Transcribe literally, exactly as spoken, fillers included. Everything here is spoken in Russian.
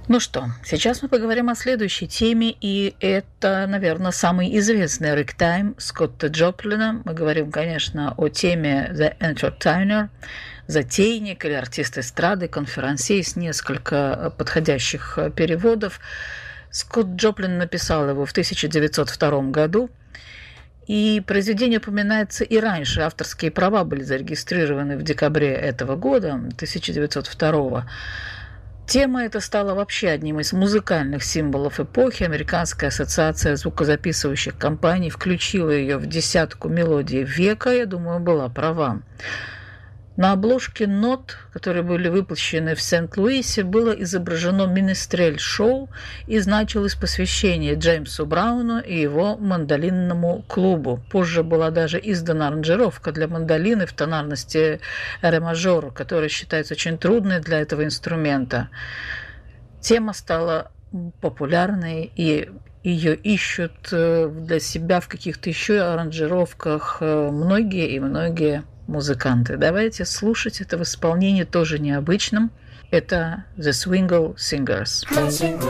Ну что, сейчас мы поговорим о следующей теме, и это, наверное, самый известный рэгтайм Скотта Джоплина. Мы говорим, конечно, о теме «The Entertainer», затейник или артист эстрады, конферансье, есть несколько подходящих переводов. Скотт Джоплин написал его в тысяча девятьсот втором году, и произведение упоминается и раньше. Авторские права были зарегистрированы в декабре этого года, тысяча девятьсот второго. Тема эта стала вообще одним из музыкальных символов эпохи. Американская ассоциация звукозаписывающих компаний включила ее в десятку мелодий века, я думаю, была права. На обложке нот, которые были выпущены в Сент-Луисе, было изображено минестрель-шоу и значилось посвящение Джеймсу Брауну и его мандолинному клубу. Позже была даже издана аранжировка для мандолины в тональности ре-мажор, которая считается очень трудной для этого инструмента. Тема стала популярной, и ее ищут для себя в каких-то еще аранжировках многие и многие музыканты. Давайте слушать это в исполнении тоже необычном. Это The Swingle Singers.